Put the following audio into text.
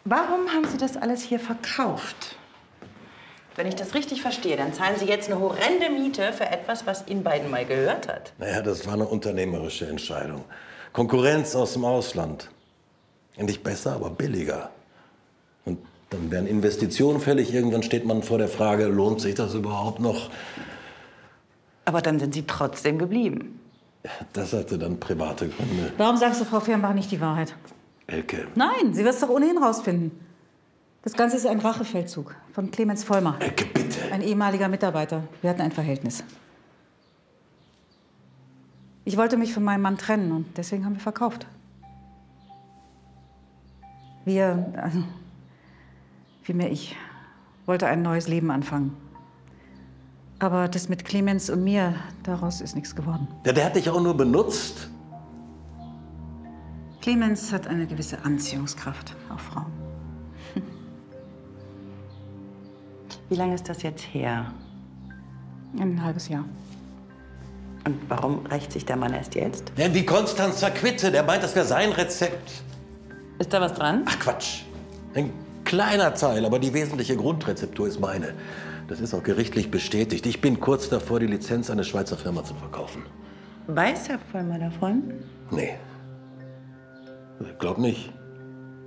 Warum haben Sie das alles hier verkauft? Wenn ich das richtig verstehe, dann zahlen Sie jetzt eine horrende Miete für etwas, was Ihnen beiden mal gehört hat. Naja, das war eine unternehmerische Entscheidung. Konkurrenz aus dem Ausland. Nicht besser, aber billiger. Und dann werden Investitionen fällig. Irgendwann steht man vor der Frage, lohnt sich das überhaupt noch? Aber dann sind Sie trotzdem geblieben. Das hatte dann private Gründe. Warum sagst du Frau Fehrenbach nicht die Wahrheit? Elke. Nein, sie wird es doch ohnehin rausfinden. Das Ganze ist ein Rachefeldzug von Clemens Vollmer. Elke, bitte. Ein ehemaliger Mitarbeiter. Wir hatten ein Verhältnis. Ich wollte mich von meinem Mann trennen und deswegen haben wir verkauft. Vielmehr ich, wollte ein neues Leben anfangen. Aber das mit Clemens und mir, daraus ist nichts geworden. Ja, der hat dich auch nur benutzt. Clemens hat eine gewisse Anziehungskraft auf Frauen. Wie lange ist das jetzt her? Ein halbes Jahr. Und warum rächt sich der Mann erst jetzt? Ja, die Konstanzer Quitte, der meint, das wäre sein Rezept. Ist da was dran? Ach Quatsch. Ein kleiner Teil, aber die wesentliche Grundrezeptur ist meine. Das ist auch gerichtlich bestätigt. Ich bin kurz davor, die Lizenz an eine Schweizer Firma zu verkaufen. Weiß Herr Vollmer davon? Nee. Glaub nicht.